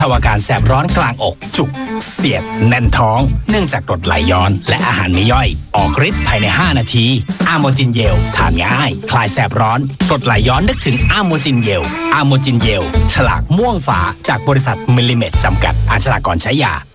อาการแสบร้อนกลางอกจุกเสียดแน่นท้องเนื่องจากกรดไหลย้อนและอาหารไม่ย่อยออกฤทธิ์ภายใน5นาทีอะโมจินเยลทานง่ายคลายแสบร้อนกรดไหลย้อนนึกถึงอะโมจินเยลอะโมจินเยลฉลากม่วงฝาจากบริษัทมิลลิเมตจำกัดอ่านฉลากก่อนใช้ยา